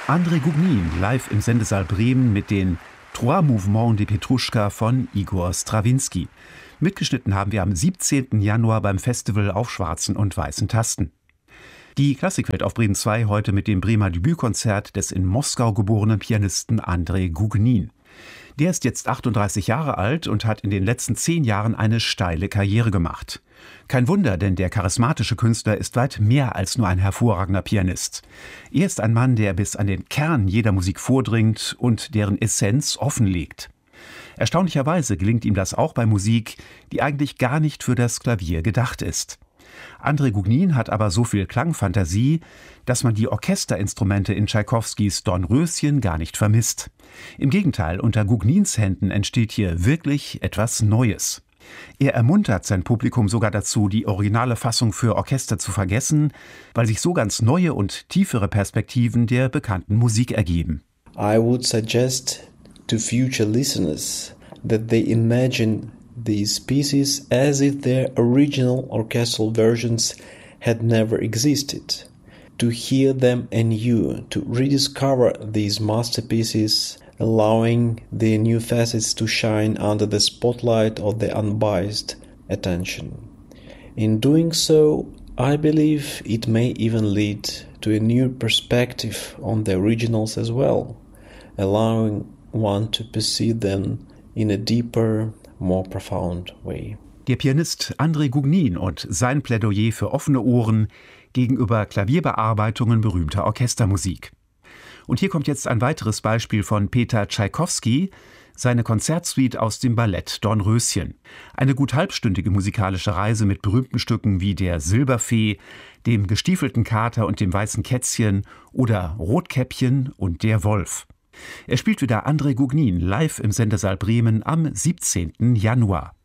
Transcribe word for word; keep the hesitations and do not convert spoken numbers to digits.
André Gugnin live im Sendesaal Bremen mit den Trois Mouvements de Petruschka von Igor Strawinski. Mitgeschnitten haben wir am siebzehnten Januar beim Festival auf schwarzen und weißen Tasten. Die Klassikwelt auf Bremen zwei heute mit dem Bremer Debütkonzert des in Moskau geborenen Pianisten André Gugnin. Der ist jetzt achtunddreißig Jahre alt und hat in den letzten zehn Jahren eine steile Karriere gemacht. Kein Wunder, denn der charismatische Künstler ist weit mehr als nur ein hervorragender Pianist. Er ist ein Mann, der bis an den Kern jeder Musik vordringt und deren Essenz offenlegt. Erstaunlicherweise gelingt ihm das auch bei Musik, die eigentlich gar nicht für das Klavier gedacht ist. André Gugnin hat aber so viel Klangfantasie, dass man die Orchesterinstrumente in Tschaikowskis Dornröschen gar nicht vermisst. Im Gegenteil, unter Gugnins Händen entsteht hier wirklich etwas Neues. Er ermuntert sein Publikum sogar dazu, die originale Fassung für Orchester zu vergessen, weil sich so ganz neue und tiefere Perspektiven der bekannten Musik ergeben. I would suggest to future listeners that they imagine these pieces as if their original orchestral versions had never existed. To hear them anew, to rediscover these masterpieces, allowing the new facets to shine under the spotlight of the unbiased attention. In doing so, I believe it may even lead to a new perspective on the originals as well, allowing one to perceive them in a deeper, more profound way. Der Pianist André Gugnin und sein Plädoyer für offene Ohren gegenüber Klavierbearbeitungen berühmter Orchestermusik. Und hier kommt jetzt ein weiteres Beispiel von Peter Tschaikowski, seine Konzertsuite aus dem Ballett Dornröschen. Eine gut halbstündige musikalische Reise mit berühmten Stücken wie der Silberfee, dem gestiefelten Kater und dem weißen Kätzchen oder Rotkäppchen und der Wolf. Er spielt wieder André Gugnin live im Sendesaal Bremen am siebzehnten Januar.